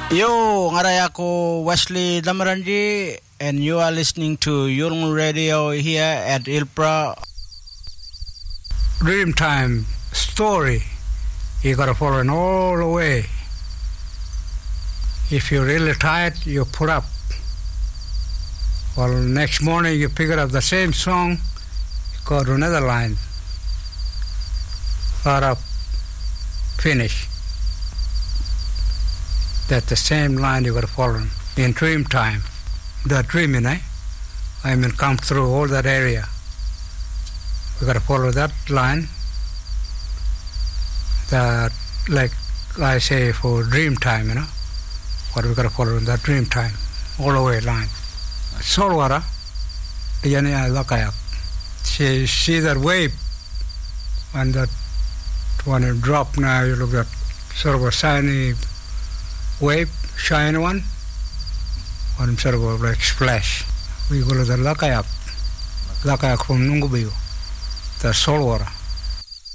Yo, ngaray ako Wesley Damaranji, and you are listening to Yulong Radio here at Ilpra. Dreamtime story, you gotta follow it all the way. If you're really tired, you put up. Well, next morning you pick up the same song, you go to another line. Put up, finish. That's the same line you got to follow in dream time. The dreaming, come through all that area. We got to follow that line. That, like I say, for dream time, what we got to follow in that dream time, all the way line. Saltwater, see that wave, and that when it drop now, you look at sort of a shiny wave, shiny one sort of like splash. We go to the Lakayak from Nungubiu, the salt water.